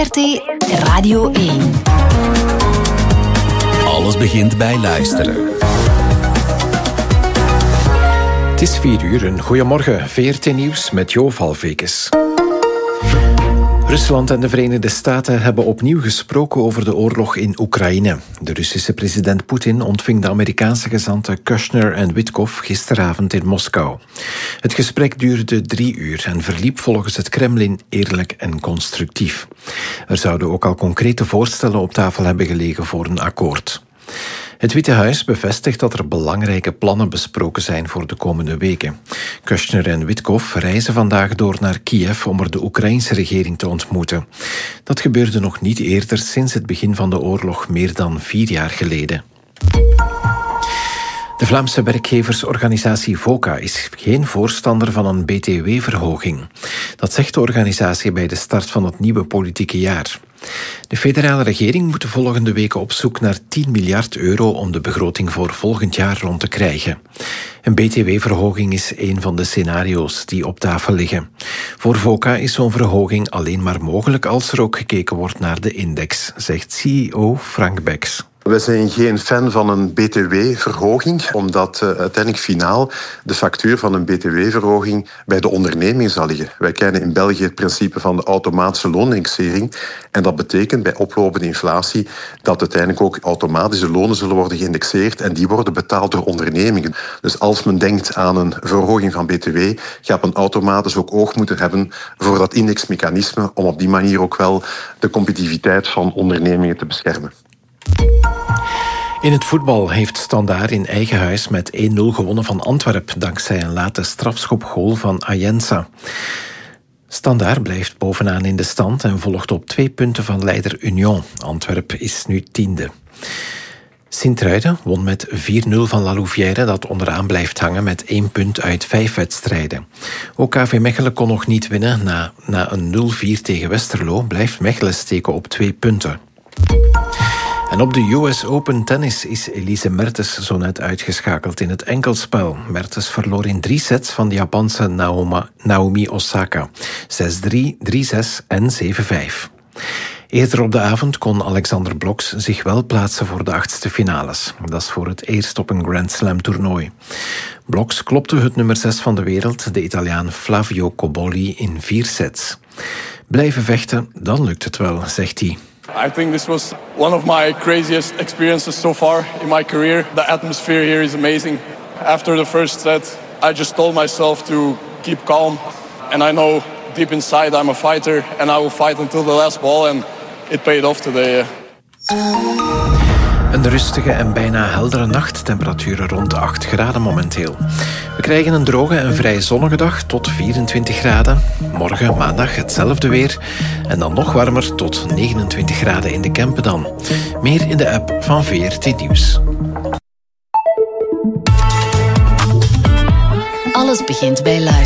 VRT Radio 1. Alles begint bij luisteren. Het is 4:00. Goedemorgen, VRT Nieuws met Jo Valvekes. Rusland en de Verenigde Staten hebben opnieuw gesproken over de oorlog in Oekraïne. De Russische president Poetin ontving de Amerikaanse gezanten Kushner en Witkoff gisteravond in Moskou. Het gesprek duurde 3 uur en verliep volgens het Kremlin eerlijk en constructief. Er zouden ook al concrete voorstellen op tafel hebben gelegen voor een akkoord. Het Witte Huis bevestigt dat er belangrijke plannen besproken zijn voor de komende weken. Kushner en Witkoff reizen vandaag door naar Kiev om er de Oekraïnse regering te ontmoeten. Dat gebeurde nog niet eerder sinds het begin van de oorlog meer dan 4 jaar geleden. De Vlaamse werkgeversorganisatie VOCA is geen voorstander van een btw-verhoging. Dat zegt de organisatie bij de start van het nieuwe politieke jaar. De federale regering moet de volgende weken op zoek naar 10 miljard euro om de begroting voor volgend jaar rond te krijgen. Een btw-verhoging is een van de scenario's die op tafel liggen. Voor VOCA is zo'n verhoging alleen maar mogelijk als er ook gekeken wordt naar de index, zegt CEO Frank Becks. We zijn geen fan van een btw-verhoging, omdat uiteindelijk finaal de factuur van een btw-verhoging bij de onderneming zal liggen. Wij kennen in België het principe van de automatische loonindexering. En dat betekent bij oplopende inflatie dat uiteindelijk ook automatische lonen zullen worden geïndexeerd en die worden betaald door ondernemingen. Dus als men denkt aan een verhoging van btw, gaat men automatisch ook oog moeten hebben voor dat indexmechanisme om op die manier ook wel de competitiviteit van ondernemingen te beschermen. In het voetbal heeft Standaard in eigen huis met 1-0 gewonnen van Antwerp dankzij een late strafschopgoal van Ayensa. Standaard blijft bovenaan in de stand en volgt op 2 punten van leider Union. Antwerp is nu 10e. Sint-Truiden won met 4-0 van La Louvière, dat onderaan blijft hangen met 1 punt uit 5 wedstrijden. Ook KV Mechelen kon nog niet winnen. Na een 0-4 tegen Westerlo blijft Mechelen steken op 2 punten. En op de US Open tennis is Elise Mertens zo net uitgeschakeld in het enkelspel. Mertens verloor in 3 sets van de Japanse Naomi Osaka. 6-3, 3-6 en 7-5. Eerder op de avond kon Alexander Bloks zich wel plaatsen voor de 8e finales. Dat is voor het eerst op een Grand Slam toernooi. Bloks klopte het nummer 6 van de wereld, de Italiaan Flavio Cobolli, in 4 sets. Blijven vechten, dan lukt het wel, zegt hij. I think this was one of my craziest experiences so far in my career. The atmosphere here is amazing. After the first set, I just told myself to keep calm. And I know deep inside I'm a fighter and I will fight until the last ball. And it paid off today. Een rustige en bijna heldere nacht, temperaturen rond de 8 graden momenteel. We krijgen een droge en vrij zonnige dag tot 24 graden. Morgen, maandag, hetzelfde weer. En dan nog warmer tot 29 graden in de Kempen dan. Meer in de app van VRT Nieuws. Alles begint bij luisteren.